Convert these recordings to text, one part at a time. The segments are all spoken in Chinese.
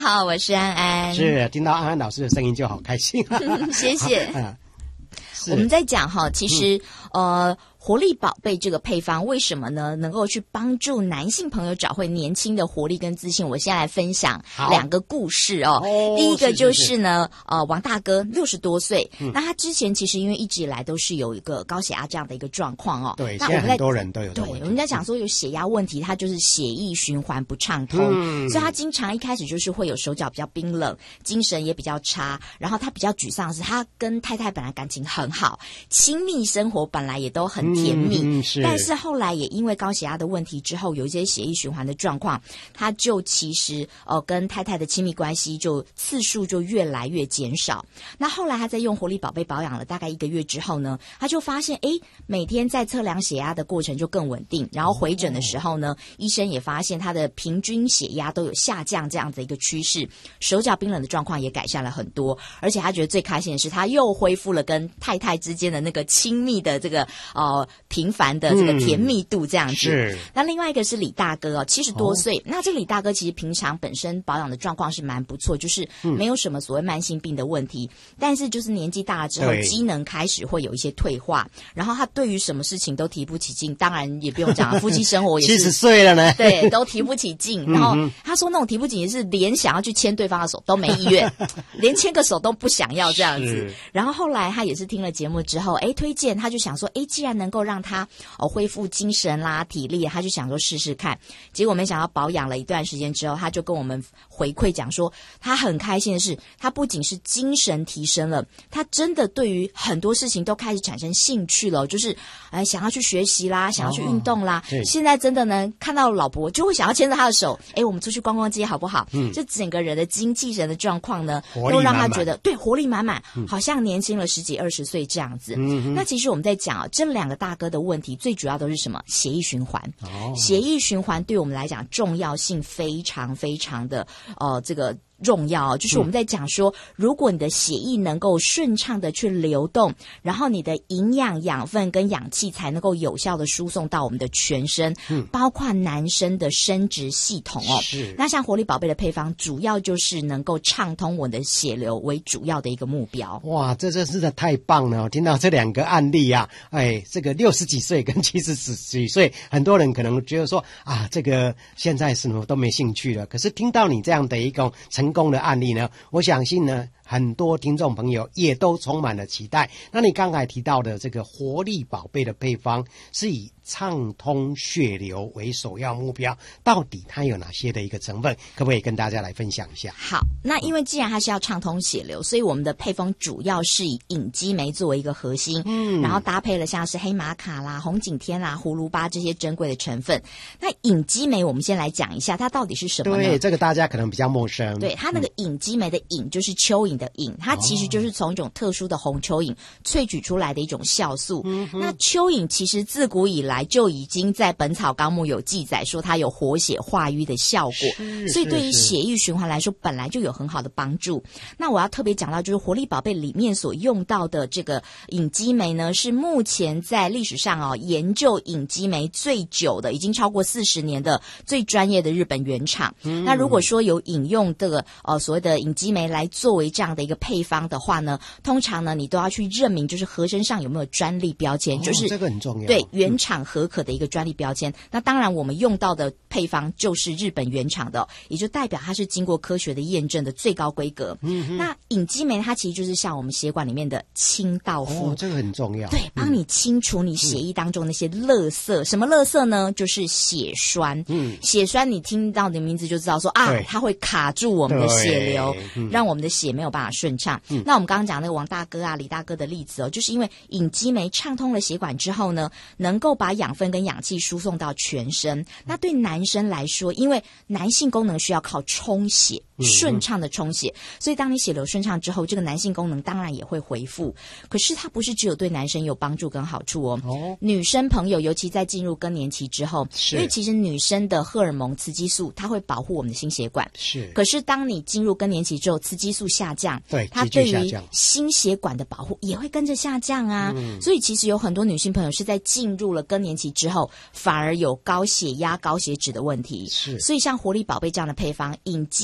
好，我是安安。 是，听到安安老师的声音就好开心。 谢谢。我们在讲哈，其实活力宝贝这个配方为什么呢？能够去帮助男性朋友找回年轻的活力跟自信。我先来分享2个故事哦。第一个就是呢，王大哥60多岁，那他之前其实因为一直以来都是有一个高血压这样的一个状况哦。 对，现在很多人都有这个问题。 对，我们在讲说有血压问题，他就是血液循环不畅通，所以他经常一开始就是会有手脚比较冰冷，精神也比较差，然后他比较沮丧的是，他跟太太本来感情很好，亲密生活本来也都很甜蜜，但是后来也因为高血压的问题之后，有一些血液循环的状况，他就其实跟太太的亲密关系就次数就越来越减少。那后来他在用活力宝贝保养了大概1个月之后呢，他就发现每天在测量血压的过程就更稳定，然后回诊的时候呢，医生也发现他的平均血压都有下降这样的一个趋势，手脚冰冷的状况也改善了很多，而且他觉得最开心的是他又恢复了跟太太之间的那个亲密的这个频繁的这个甜蜜度这样子。是。那另外一个是李大哥70多岁，那这个李大哥其实平常本身保养的状况是蛮不错，就是没有什么所谓慢性病的问题，但是就是年纪大了之后，机能开始会有一些退化，然后他对于什么事情都提不起劲，当然也不用讲夫妻生活也是 70岁了呢， 对，都提不起劲。然后他说那种提不起劲是连想要去牵对方的手都没意愿，连牵个手都不想要这样子。然后后来他也是听了节目之后，推荐他就想说，既然能够让他恢复精神啦、体力，他就想说试试看。结果没想到保养了一段时间之后，他就跟我们回馈讲说，他很开心的是，他不仅是精神提升了，他真的对于很多事情都开始产生兴趣了，就是想要去学习啦，想要去运动啦。现在真的呢，看到老婆就会想要牵着他的手，我们出去逛逛街好不好？这整个人的精气神的状况呢，都让他觉得对活力满满，好像年轻了10几20岁这样子。那其实我们在讲这2个大哥的问题，最主要都是什么？血液循环。血液循环对我们来讲重要性非常非常的这个重要，就是我们在讲说，如果你的血液能够顺畅的去流动，然后你的营养、养分跟氧气才能够有效的输送到我们的全身，包括男生的生殖系统是。那像活力宝贝的配方，主要就是能够畅通我们的血流为主要的一个目标。 哇，这真是太棒了！听到这2个案例啊，这个60几岁跟70几岁，很多人可能觉得说这个现在什么都没兴趣了。可是听到你这样的一个成功的案例呢，我相信呢，很多听众朋友也都充满了期待。那你刚才提到的这个活力宝贝的配方，是以畅通血流为首要目标，到底它有哪些的一个成分，可不可以跟大家来分享一下？ 好，那因为既然它是要畅通血流，所以我们的配方主要是以隐肌酶作为一个核心，然后搭配了像是黑玛卡啦、红景天啦、葫芦巴这些珍贵的成分。那隐肌酶我们先来讲一下它到底是什么呢？ 对，这个大家可能比较陌生。 对，它那个隐肌酶的隐就是蚯蚓的隐，它其实就是从一种特殊的红蚯蚓萃取出来的一种酵素。那蚯蚓其实自古以来就已经在《本草纲目》有记载说它有活血化瘀的效果，所以对于血液循环来说本来就有很好的帮助。那我要特别讲到就是活力宝贝里面所用到的这个隐肌酶呢，是目前在历史上研究隐肌酶最久的，已经超过40年的最专业的日本原厂。那如果说有引用这个所谓的隐肌酶来作为这样的一个配方的话呢，通常呢你都要去认明就是盒身上有没有专利标签，就是这个很重要， 对原厂合可的一个专利标签。那当然我们用到的配方就是日本原厂的，也就代表它是经过科学的验证的最高规格。那隐肌酶它其实就是像我们血管里面的清道夫， 这个很重要， 对，帮你清除你血液当中那些垃圾。什么垃圾呢？就是血栓。血栓你听到的名字就知道说它会卡住我们的血流，让我们的血没有办法顺畅。那我们刚刚讲那个王大哥李大哥的例子就是因为隐肌酶畅通了血管之后呢，能够把养分跟氧气输送到全身。那对男生来说，因为男性功能需要靠充血，顺畅的充血，所以当你血流顺畅之后，这个男性功能当然也会恢复。可是它不是只有对男生有帮助跟好处女生朋友尤其在进入更年期之后，因为其实女生的荷尔蒙雌激素它会保护我们的心血管，可是当你进入更年期之后，雌激素下降，它对于心血管的保护也会跟着下降所以其实有很多女性朋友是在进入了更年期之后，反而有高血压高血脂的问题。所以像活力宝贝这样的配方，隐肌酶的这个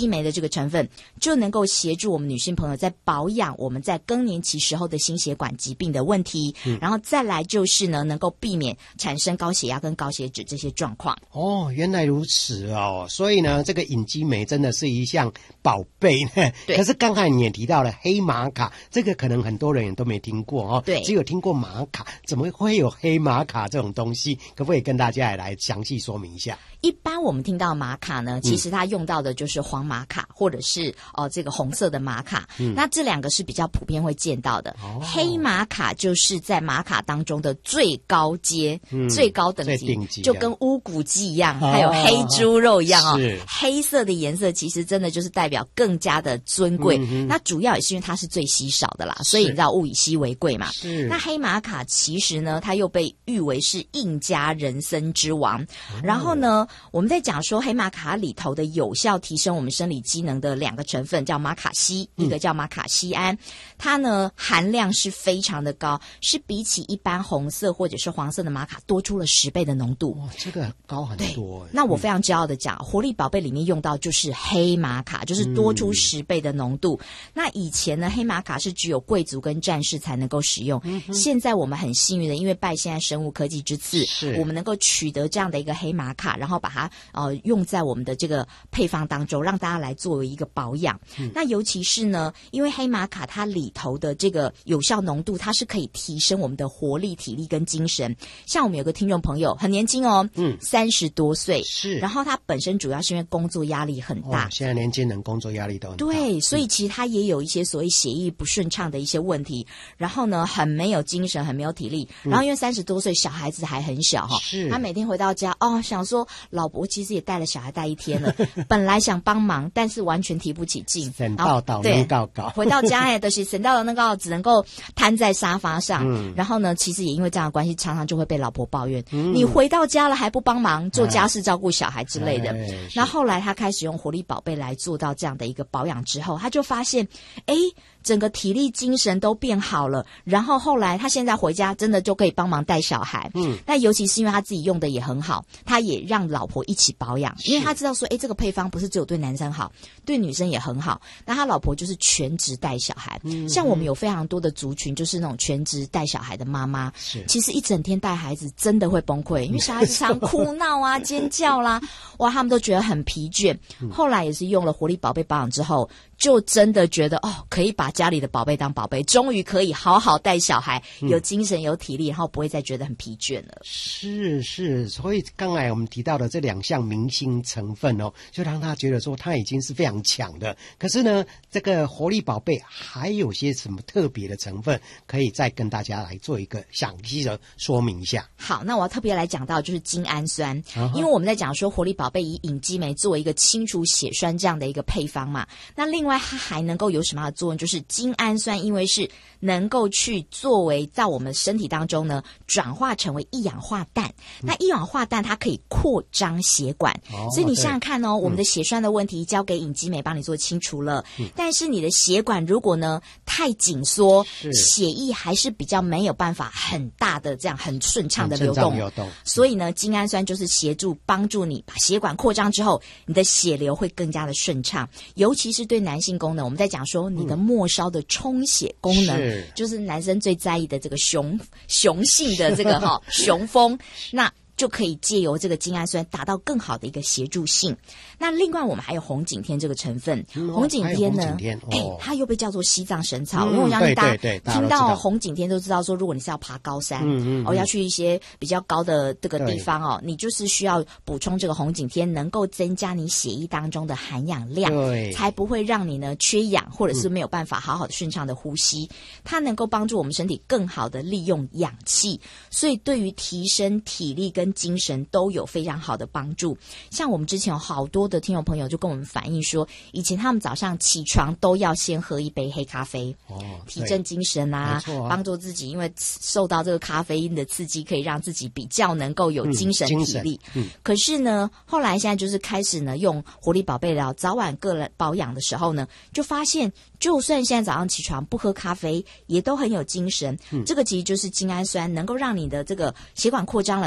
个成分，就能够协助我们女性朋友在保养我们在更年期时候的心血管疾病的问题，然后再来就是呢，能够避免产生高血压跟高血脂这些状况。 哦，原来如此哦，所以呢，这个隐肌酶真的是一项宝贝呢。可是刚才你也提到了黑玛卡，这个可能很多人也都没听过哦， 对， 只有听过玛卡，怎么会有黑玛卡这种东西？可不可以跟大家也来详细说明一下？ 一般我们听到玛卡呢，其实它用到的就是黄玛卡或者是这个红色的玛卡，那这两个是比较普遍会见到的。黑玛卡就是在玛卡当中的最高阶、最高等级，就跟乌骨鸡一样，还有黑猪肉一样哦。黑色的颜色其实真的就是代表更加的尊贵，那主要也是因为它是最稀少的啦，所以你知道物以稀为贵嘛。那黑玛卡其实呢，它又被誉为是印加人参之王，然后呢，我们在讲说黑玛卡里头的有效提升我们生理机能的两个成分叫玛卡西，一个叫玛卡西胺，它呢含量是非常的高，是比起一般红色或者是黄色的玛卡多出了10倍的浓度。 哇，这个高很多。 那我非常骄傲的讲，活力宝贝里面用到就是黑玛卡，就是多出10倍的浓度。那以前呢，黑玛卡是只有贵族跟战士才能够使用，现在我们很幸运的，因为拜现在生物科技之赐，我们能够取得这样的一个黑玛卡，然后把它用在我们的这个配方当中，让大家来作为一个保养。那尤其是呢，因为黑玛卡它里头的这个有效浓度，它是可以提升我们的活力、体力跟精神。像我们有个听众朋友很年轻哦，30多岁，是，然后他本身主要是因为工作压力很大， 现在年轻人工作压力都很大， 对，所以其实他也有一些所谓血液不顺畅的一些问题，然后呢很没有精神，很没有体力，然后因为30多岁小孩子还很小他每天回到家想说老婆其实也带了小孩带1天了本来想帮忙，但是完全提不起劲， 神到倒能搞搞， 回到家就是神到那个只能够瘫在沙发上，然后呢其实也因为这样的关系，常常就会被老婆抱怨，你回到家了还不帮忙做家事照顾小孩之类的。那后来他开始用活力宝贝来做到这样的一个保养之后，他就发现整个体力精神都变好了，然后后来他现在回家真的就可以帮忙带小孩，那尤其是因为他自己用的也很好，他也让老婆一起保养，因为他知道说这个配方不是只有对男生好，对女生也很好，那他老婆就是全职带小孩，像我们有非常多的族群就是那种全职带小孩的妈妈，其实一整天带孩子真的会崩溃，因为小孩子常哭闹啊尖叫啦，哇他们都觉得很疲倦，后来也是用了活力宝贝保养之后，就真的觉得可以把家里的宝贝当宝贝，终于可以好好带小孩，有精神有体力，然后不会再觉得很疲倦了。 是，所以刚才我们提到的这2项明星成分就让他觉得说他已经是非常强的。可是呢，这个活力宝贝还有些什么特别的成分，可以再跟大家来做一个详细的说明一下。 好，那我要特别来讲到就是精氨酸，因为我们在讲说活力宝贝以隐肌酶作为一个清除血栓这样的一个配方嘛，那另外它还能够有什么样的作用，就是精氨酸因为是能够去作为在我们身体当中呢转化成为一氧化氮，那一氧化氮它可以扩张血管，所以你想想看我们的血栓的问题交给隐肌酶帮你做清除了，但是你的血管如果呢太紧缩，血液还是比较没有办法很大的这样很顺畅的流动，所以呢精氨酸就是协助帮助你把血管扩张之后，你的血流会更加的顺畅，尤其是对男性功能，我们在讲说你的末梢的充血功能，就是男生最在意的这个雄性的这个雄风，那就可以借由这个精氨酸达到更好的一个协助性。那另外我们还有红景天这个成分，红景天呢它又被叫做西藏神草，因为我相信大家听到红景天都知道说，如果你是要爬高山要去一些比较高的这个地方你就是需要补充这个红景天，能够增加你血液当中的含氧量，才不会让你呢缺氧或者是没有办法好好的顺畅的呼吸，它能够帮助我们身体更好的利用氧气，所以对于提升体力跟精神都有非常好的帮助。像我们之前有好多的听众朋友就跟我们反映说，以前他们早上起床都要先喝一杯黑咖啡，提振精神帮助自己，因为受到这个咖啡因的刺激，可以让自己比较能够有精神体力。可是呢，后来现在就是开始呢用活力宝贝疗早晚各来保养的时候呢，就发现就算现在早上起床不喝咖啡，也都很有精神。这个其实就是精氨酸能够让你的这个血管扩张了，血流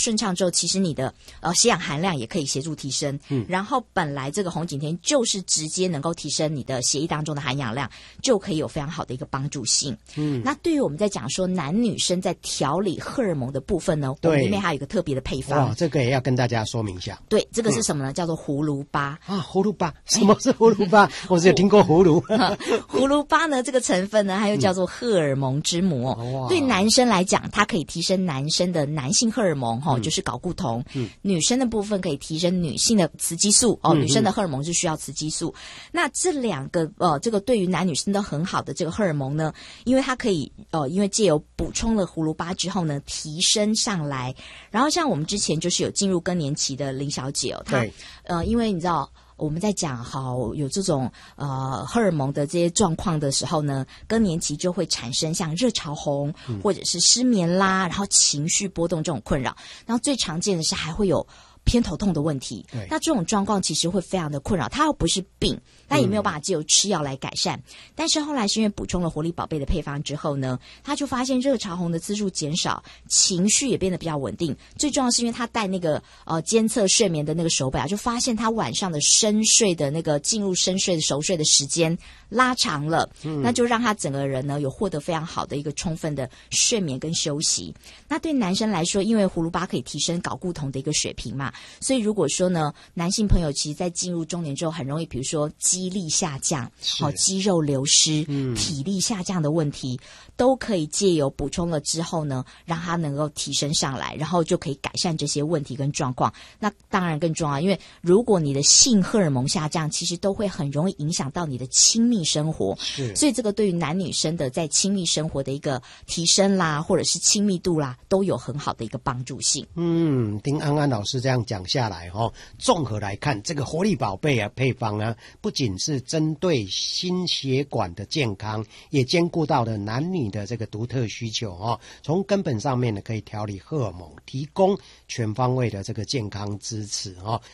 顺畅之后，其实你的血氧含量也可以协助提升。然后本来这个红景天就是直接能够提升你的血液当中的含氧量，就可以有非常好的一个帮助性。那对于我们在讲说男女生在调理荷尔蒙的部分呢，我们里面还有一个特别的配方。 这个也要跟大家说明一下。 对，这个是什么呢？叫做葫芦巴啊，葫芦巴，什么是葫芦巴？我只有听过葫芦。 葫芦巴呢，这个成分呢，它又叫做荷尔蒙之母。对男生来讲，它可以提升男生的男性荷尔蒙，就是睾固酮。女生的部分可以提升女性的雌激素。女生的荷尔蒙是需要雌激素。那这两个这个对于男女生都很好的这个荷尔蒙呢，因为它可以因为藉由补充了葫芦巴之后呢，提升上来。然后像我们之前就是有进入更年期的林小姐她因为你知道我们在讲有这种荷尔蒙的这些状况的时候呢，更年期就会产生像热潮红，或者是失眠啦，然后情绪波动这种困扰。然后最常见的是还会有偏头痛的问题。那这种状况其实会非常的困扰，它又不是病，那也没有办法藉由吃药来改善。但是后来是因为补充了活力宝贝的配方之后呢，他就发现热潮红的次数减少，情绪也变得比较稳定。最重要是因为他戴那个监测睡眠的那个手表，就发现他晚上的深睡的那个进入深睡的熟睡的时间拉长了。那就让他整个人呢有获得非常好的一个充分的睡眠跟休息。那对男生来说，因为葫芦巴可以提升睾固酮的一个水平嘛，所以如果说呢，男性朋友其实在进入中年之后很容易比如说肌力下降，肌肉流失，体力下降的问题，都可以借由补充了之后呢，让它能够提升上来，然后就可以改善这些问题跟状况。那当然更重要，因为如果你的性荷尔蒙下降，其实都会很容易影响到你的亲密生活。所以这个对于男女生的在亲密生活的一个提升啦，或者是亲密度啦，都有很好的一个帮助性。 听安安老师这样讲下来综合来看，这个活力宝贝配方不仅是针对心血管的健康，也兼顾到了男女的这个独特需求从根本上面呢，可以调理荷尔蒙，提供全方位的这个健康支持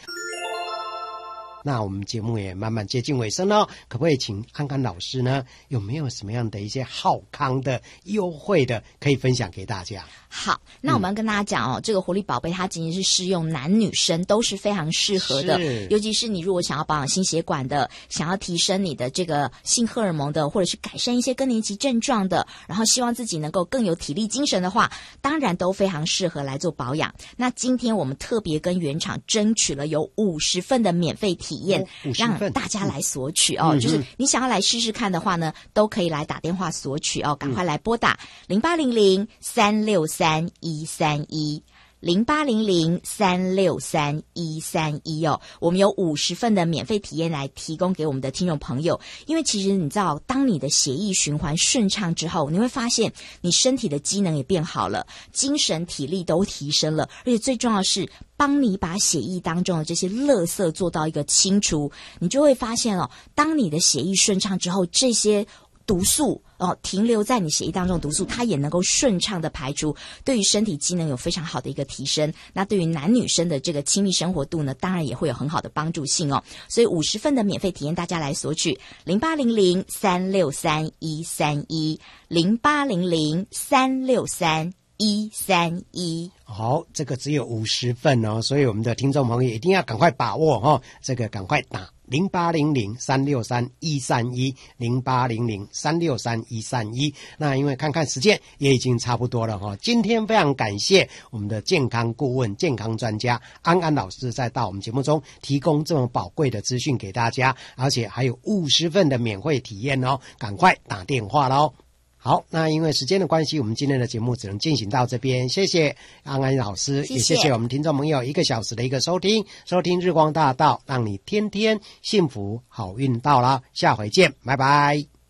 那我们节目也慢慢接近尾声了，可不可以请安安老师呢，有没有什么样的一些好康的优惠的可以分享给大家？ 好，那我们要跟大家讲这个活力宝贝它仅仅是适用男女生都是非常适合的，尤其是你如果想要保养心血管的，想要提升你的这个性荷尔蒙的，或者是改善一些更年期症状的，然后希望自己能够更有体力精神的话，当然都非常适合来做保养。那今天我们特别跟原厂争取了有50份的免费体验，让大家来索取就是你想要来试试看的话呢，都可以来打电话索取赶快来拨打0800-363-131 0800-363-131我们有50份的免费体验来提供给我们的听众朋友。因为其实你知道，当你的血液循环顺畅之后，你会发现你身体的机能也变好了，精神体力都提升了，而且最重要的是帮你把血液当中的这些垃圾做到一个清除。你就会发现当你的血液顺畅之后，这些毒素停留在你血液当中的毒素，它也能够顺畅的排除，对于身体机能有非常好的一个提升。那对于男女生的这个亲密生活度呢，当然也会有很好的帮助性所以50份的免费体验大家来索取0800-363-131 0800-363-131。 好，这个只有50份所以我们的听众朋友一定要赶快把握这个赶快打0800-363-131 0800-363-131。那因为看看时间也已经差不多了今天非常感谢我们的健康顾问、健康专家安安老师在到我们节目中提供这么宝贵的资讯给大家，而且还有50份的免费体验赶快打电话咯。好，那因为时间的关系，我们今天的节目只能进行到这边。谢谢安安老师，也谢谢我们听众朋友1个小时的一个收听日光大道，让你天天幸福好运到啦，下回见，拜拜。